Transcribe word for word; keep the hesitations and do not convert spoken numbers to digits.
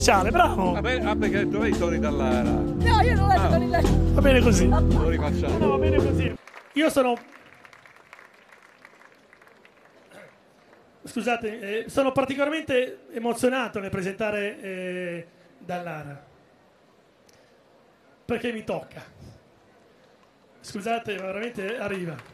Bravo! Va bene, ah, perché tu hai Tony Dallara. No, io non ho Ah. Tony Dallara. Va bene così. Lo rifacciamo. No, va bene così. Io sono... Scusate, eh, sono particolarmente emozionato nel presentare eh, Dallara. Perché mi tocca. Scusate, ma veramente arriva.